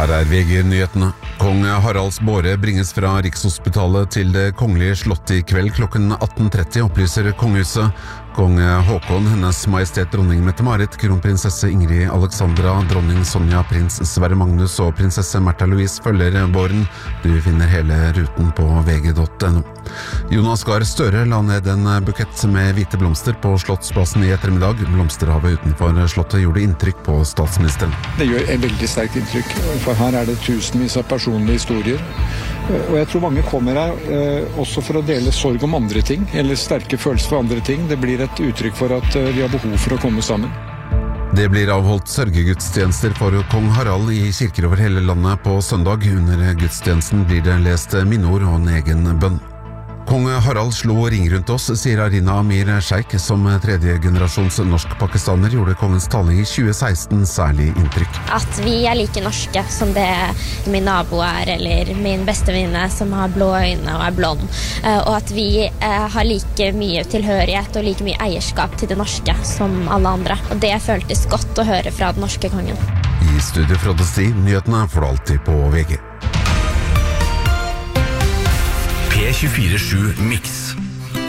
Her VG-nyhetene. Kong Haralds båre bringes fra Rikshospitalet til det kongelige slott I kveld klokken 18:30, opplyser kongehuset. Kong Håkon, hennes majestet dronning Mette-Marit, kronprinsesse Ingrid Alexandra, dronning Sonja, prins Sverre Magnus og prinsesse Märtha Louise følger båren. Du finner hele ruten på vg.no. Jonas Gahr Støre la ned en bukett med hvite blomster på Slottsplassen I ettermiddag. Blomsterhavet utenfor slottet gjorde inntrykk på statsministeren. Det gjør et veldig sterkt inntrykk, for her det tusenvis av personlige historier. Og jeg tror mange kommer her også for å dele sorg om andre ting, eller sterke følelser for andre ting. Det blir et uttrykk for at vi har behov for å komme sammen. Det blir avholdt sørgegudstjenester for kong Harald I kirker over hele landet på søndag. Under gudstjenesten blir det lest minneord og en egen bønn. Kong Harald slo ring rundt oss, sier Arina Amir Sheikh, som tredje generasjons norsk-pakistaner gjorde kongens tale I 2016 særlig inntrykk. At vi like norske som det min nabo eller min bestevenninne som har blå øyne og blond, og at vi har like mye tilhørighet og like mye eierskap til det norske som alle andre. Og det føltes godt å høre fra den norske kongen. I studio Frode Sti, nyhetene får du alltid på VG. P24/7 Mix.